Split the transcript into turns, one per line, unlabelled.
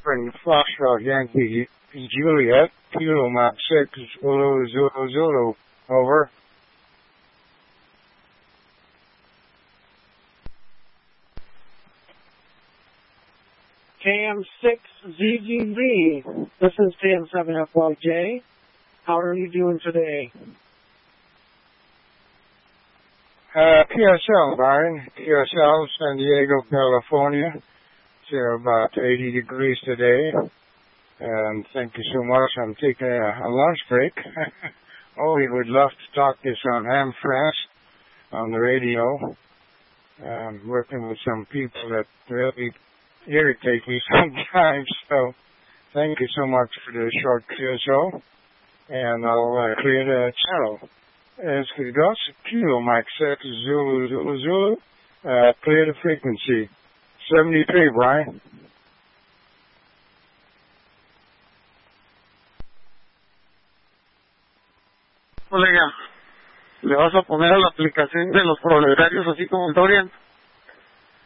Spring Foxtrot Yankee Juliet, Kilo Mach 6, Zulu Zulu Zulu. Over.
KM6ZGV, this is KM7FYJ. How are you doing today?
QSL, Byron. QSL, San Diego, California. It's about 80 degrees today. And thank you so much. I'm taking a lunch break. Oh, we would love to talk this on Ham France on the radio. I'm working with some people that really irritate me sometimes. So thank you so much for the short QSO. And I'll clear the channel. As regards Kilo Mach 6 Zulu Zulu Zulu, clear the frequency. 73, Brian.
Colega, ¿le vas a poner a la aplicación de los proletarios así como el Dorian?